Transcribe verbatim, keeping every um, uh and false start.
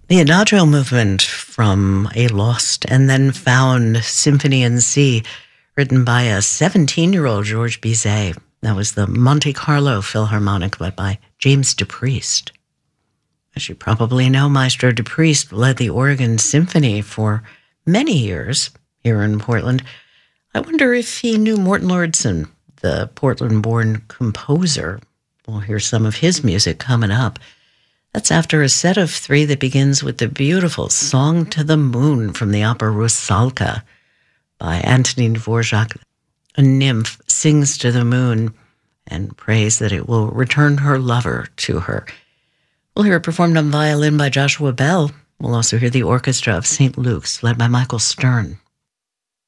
The Adagio movement from a lost and then found symphony in C, written by a seventeen-year-old Georges Bizet. That was the Monte Carlo Philharmonic, led by James DePriest. As you probably know, Maestro DePriest led the Oregon Symphony for many years here in Portland. I wonder if he knew Morton Lordson, the Portland-born composer. We'll hear some of his music coming up. That's after a set of three that begins with the beautiful Song to the Moon from the opera Rusalka by Antonin Dvorak. A nymph sings to the moon and prays that it will return her lover to her. We'll hear it performed on violin by Joshua Bell. We'll also hear the orchestra of Saint Luke's, led by Michael Stern.